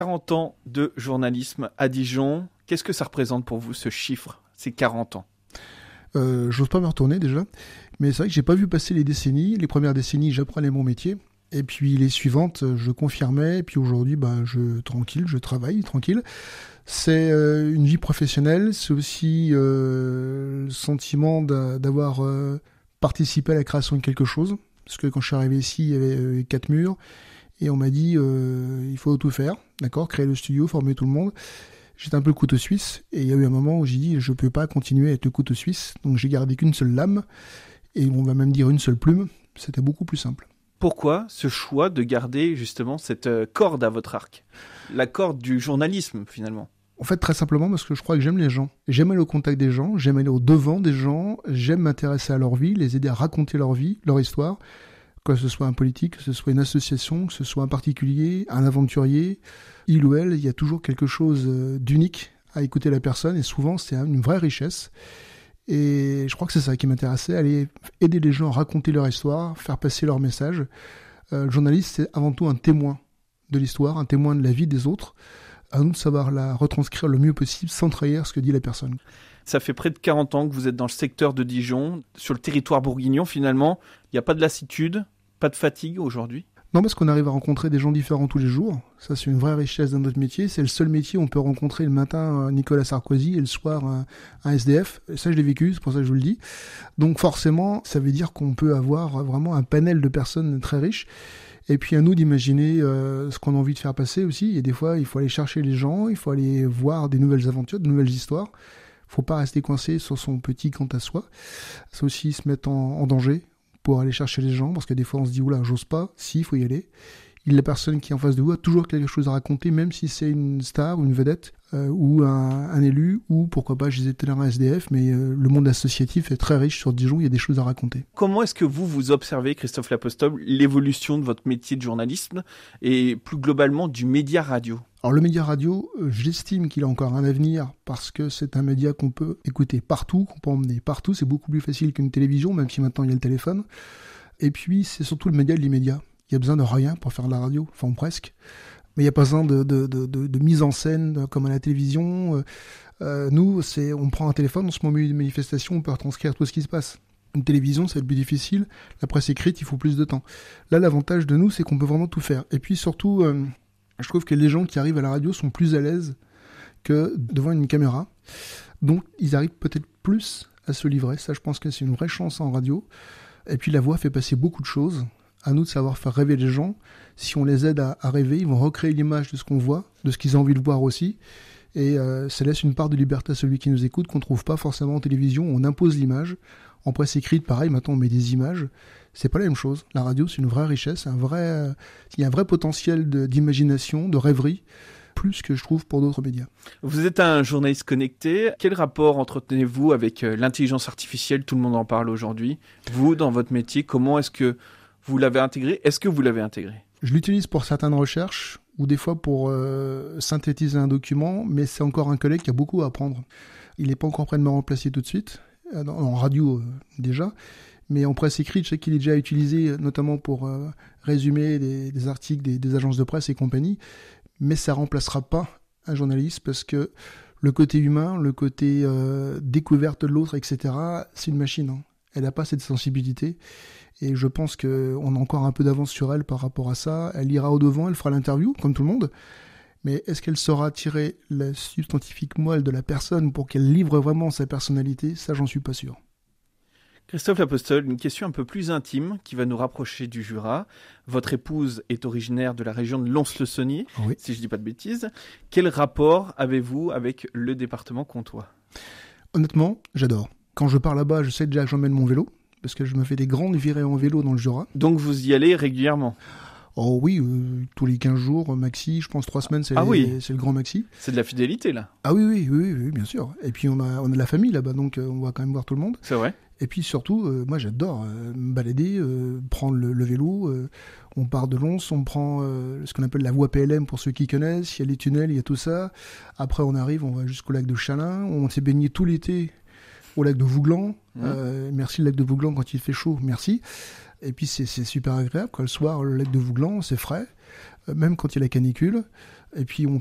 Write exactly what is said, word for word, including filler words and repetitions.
quarante ans de journalisme à Dijon. Qu'est-ce que ça représente pour vous, ce chiffre, ces quarante ans ? euh, J'ose pas me retourner déjà, mais c'est vrai que j'ai pas vu passer les décennies. Les premières décennies, j'apprenais mon métier. Et puis les suivantes, je confirmais. Et puis aujourd'hui, bah, je tranquille, je travaille tranquille. C'est euh, une vie professionnelle. C'est aussi euh, le sentiment d'a, d'avoir euh, participé à la création de quelque chose. Parce que quand je suis arrivé ici, il y avait euh, quatre murs. Et on m'a dit, euh, il faut tout faire, d'accord, créer le studio, former tout le monde. J'étais un peu le couteau suisse, et il y a eu un moment où j'ai dit, je peux pas continuer à être le couteau suisse, donc j'ai gardé qu'une seule lame, et on va même dire une seule plume, c'était beaucoup plus simple. Pourquoi ce choix de garder justement cette corde à votre arc ? La corde du journalisme, finalement. En fait, très simplement parce que je crois que j'aime les gens. J'aime aller au contact des gens, j'aime aller au devant des gens, j'aime m'intéresser à leur vie, les aider à raconter leur vie, leur histoire, que ce soit un politique, que ce soit une association, que ce soit un particulier, un aventurier, il ou elle, il y a toujours quelque chose d'unique à écouter la personne, et souvent c'est une vraie richesse. Et je crois que c'est ça qui m'intéressait, aller aider les gens à raconter leur histoire, faire passer leur message. Euh, le journaliste, c'est avant tout un témoin de l'histoire, un témoin de la vie des autres. À nous de savoir la retranscrire le mieux possible sans trahir ce que dit la personne. Ça fait près de quarante ans que vous êtes dans le secteur de Dijon, sur le territoire bourguignon finalement. Il n'y a pas de lassitude, pas de fatigue aujourd'hui ? Non, parce qu'on arrive à rencontrer des gens différents tous les jours. Ça, c'est une vraie richesse dans notre métier. C'est le seul métier où on peut rencontrer le matin Nicolas Sarkozy et le soir un, un S D F. Et ça, je l'ai vécu, c'est pour ça que je vous le dis. Donc forcément, ça veut dire qu'on peut avoir vraiment un panel de personnes très riches. Et puis à nous d'imaginer euh, ce qu'on a envie de faire passer aussi. Et des fois, il faut aller chercher les gens, il faut aller voir des nouvelles aventures, de nouvelles histoires. Il ne faut pas rester coincé sur son petit quant à soi. C'est aussi se mettre en, en danger pour aller chercher les gens, parce que des fois on se dit, oula, j'ose pas, si, il faut y aller. Il, la personne qui est en face de vous a toujours quelque chose à raconter, même si c'est une star ou une vedette, euh, ou un, un élu, ou pourquoi pas, je disais tout à l'heure un S D F, mais euh, le monde associatif est très riche sur Dijon, il y a des choses à raconter. Comment est-ce que vous, vous observez, Christophe Lapostole, l'évolution de votre métier de journalisme, et plus globalement du média radio ? Alors le média radio, euh, j'estime qu'il a encore un avenir, parce que c'est un média qu'on peut écouter partout, qu'on peut emmener partout, c'est beaucoup plus facile qu'une télévision, même si maintenant il y a le téléphone. Et puis c'est surtout le média de l'immédiat. Il y a besoin de rien pour faire de la radio, enfin presque. Mais il n'y a pas besoin de, de, de, de, de mise en scène comme à la télévision. Euh, nous, c'est, on prend un téléphone, on se met au milieu d'une manifestation, on peut retranscrire tout ce qui se passe. Une télévision, c'est le plus difficile. La presse écrite, il faut plus de temps. Là, l'avantage de nous, c'est qu'on peut vraiment tout faire. Et puis surtout, euh, je trouve que les gens qui arrivent à la radio sont plus à l'aise que devant une caméra. Donc, ils arrivent peut-être plus à se livrer. Ça, je pense que c'est une vraie chance en radio. Et puis, la voix fait passer beaucoup de choses. À nous de savoir faire rêver les gens. Si on les aide à, à rêver, ils vont recréer l'image de ce qu'on voit, de ce qu'ils ont envie de voir aussi. Et euh, ça laisse une part de liberté à celui qui nous écoute qu'on ne trouve pas forcément en télévision. On impose l'image. En presse écrite, pareil, maintenant on met des images. C'est pas la même chose. La radio, c'est une vraie richesse. Un vrai, euh, il y a un vrai potentiel de, d'imagination, de rêverie, plus que je trouve pour d'autres médias. Vous êtes un journaliste connecté. Quel rapport entretenez-vous avec euh, l'intelligence artificielle ? Tout le monde en parle aujourd'hui. Vous, dans votre métier, comment est-ce que vous l'avez intégré ? Est-ce que vous l'avez intégré ? Je l'utilise pour certaines recherches ou des fois pour euh, synthétiser un document, mais c'est encore un collègue qui a beaucoup à apprendre. Il n'est pas encore prêt de me remplacer tout de suite, en radio euh, déjà, mais en presse écrite, je sais qu'il est déjà utilisé notamment pour euh, résumer des, des articles des, des agences de presse et compagnie, mais ça ne remplacera pas un journaliste parce que le côté humain, le côté euh, découverte de l'autre, et cetera, c'est une machine, hein. Elle n'a pas cette sensibilité. Et je pense qu'on a encore un peu d'avance sur elle par rapport à ça. Elle ira au-devant, elle fera l'interview, comme tout le monde. Mais est-ce qu'elle saura tirer la substantifique moelle de la personne pour qu'elle livre vraiment sa personnalité ? Ça, j'en suis pas sûr. Christophe Lapostole, une question un peu plus intime qui va nous rapprocher du Jura. Votre épouse est originaire de la région de Lons-le-Saunier, oui. Si je ne dis pas de bêtises. Quel rapport avez-vous avec le département comtois ? Honnêtement, j'adore. Quand je pars là-bas, je sais déjà que j'emmène mon vélo, parce que je me fais des grandes virées en vélo dans le Jura. Donc vous y allez régulièrement ? Oh oui, euh, tous les quinze jours, maxi, je pense trois semaines, c'est, ah les, oui. c'est le grand maxi. C'est de la fidélité, là. Ah oui, oui, oui, oui, bien sûr. Et puis on a, on a de la famille là-bas, donc euh, on va quand même voir tout le monde. C'est vrai. Et puis surtout, euh, moi j'adore euh, me balader, euh, prendre le, le vélo. Euh, on part de Lons, on prend euh, ce qu'on appelle la voie P L M pour ceux qui connaissent. Il y a les tunnels, il y a tout ça. Après on arrive, on va jusqu'au lac de Chalin. On s'est baigné tout l'été au lac de Vouglan. Mmh. Euh, merci le lac de Vouglan quand il fait chaud, merci. Et puis c'est, c'est super agréable. Quand le soir, le lac de Vouglan, c'est frais. Euh, même quand il y a la canicule. Et puis on